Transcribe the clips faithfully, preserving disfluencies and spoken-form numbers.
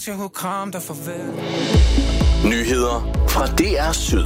til at kram dig farvel. Nyheder fra D R Syd.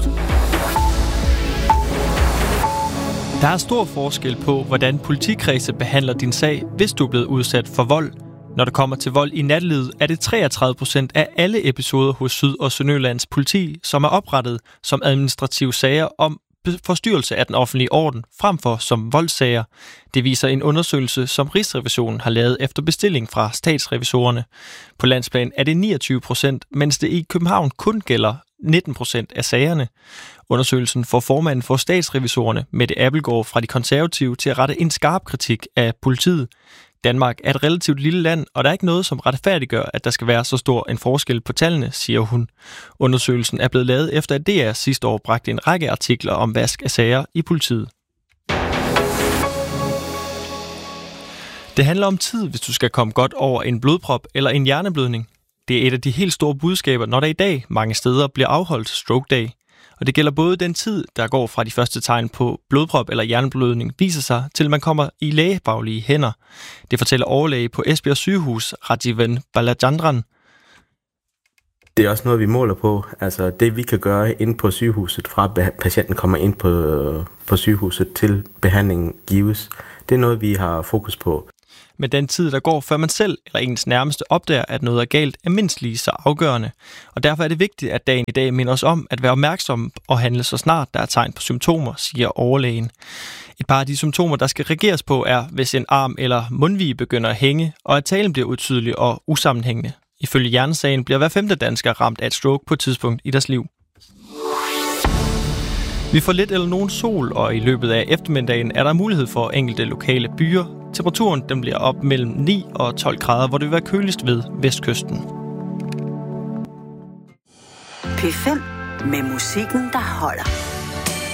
Der er stor forskel på, hvordan politikredse behandler din sag, hvis du er blevet udsat for vold. Når det kommer til vold i nattelivet, er det treogtredive procent af alle episoder hos Syd- og Sønderjyllands politi, som er oprettet som administrative sager om forstyrrelse af den offentlige orden, frem for som voldssager. Det viser en undersøgelse, som Rigsrevisionen har lavet efter bestilling fra statsrevisorerne. På landsplan er det niogtyve procent, mens det i København kun gælder nitten procent af sagerne. Undersøgelsen får formanden for statsrevisorerne, Mette Abildgaard fra De Konservative, til at rette en skarp kritik af politiet. Danmark er et relativt lille land, og der er ikke noget, som retfærdiggør, at der skal være så stor en forskel på tallene, siger hun. Undersøgelsen er blevet lavet efter, at D R sidste år bragte en række artikler om vask af sager i politiet. Det handler om tid, hvis du skal komme godt over en blodprop eller en hjerneblødning. Det er et af de helt store budskaber, når der i dag mange steder bliver afholdt Stroke Day. Og det gælder både den tid, der går fra de første tegn på blodprop eller hjerneblødning viser sig, til man kommer i lægefaglige hænder. Det fortæller overlæge på Esbjerg Sygehus, Rajivan Balachandran. Det er også noget, vi måler på. Altså det, vi kan gøre inde på sygehuset, fra patienten kommer ind på, på sygehuset til behandlingen gives, det er noget, vi har fokus på. Men den tid, der går, før man selv eller ens nærmeste opdager, at noget er galt, er mindst lige så afgørende. Og derfor er det vigtigt, at dagen i dag minder os om at være opmærksom og handle så snart der er tegn på symptomer, siger overlægen. Et par af de symptomer, der skal reageres på, er, hvis en arm eller mundvige begynder at hænge, og at talen bliver utydelig og usammenhængende. Ifølge Hjernesagen bliver hver femte dansker ramt af et stroke på et tidspunkt i deres liv. Vi får lidt eller nogen sol, og i løbet af eftermiddagen er der mulighed for enkelte lokale byer. Temperaturen den bliver op mellem ni og tolv grader, hvor det vil være køligst ved vestkysten. P fem med musikken, der holder.